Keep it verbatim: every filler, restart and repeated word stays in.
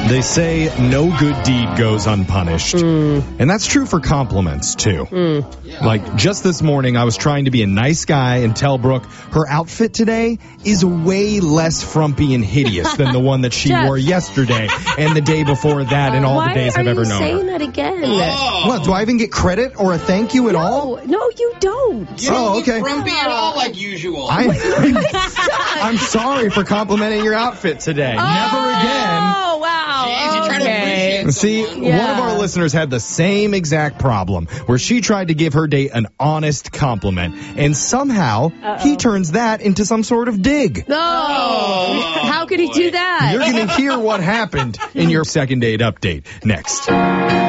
They say no good deed goes unpunished. Mm. And that's true for compliments, too. Mm. Like, just this morning, I was trying to be a nice guy and tell Brooke her outfit today is way less frumpy and hideous than the one that she Jeff. wore yesterday and the day before that and all Why the days I've ever are you known saying her. that again? Oh. What, do I even get credit or a thank you at all? No, no, you don't. You don't Oh, look okay. frumpy at all like usual. I, I'm sorry for complimenting your outfit today. Never again. Oh, wow. Jeez, you're trying to Okay. appreciate See, someone. Yeah. one of our listeners had the same exact problem where she tried to give her date an honest compliment, and somehow Uh-oh. he turns that into some sort of dig. No. Oh, How could he boy. do that? You're going to hear what happened in your second date update next.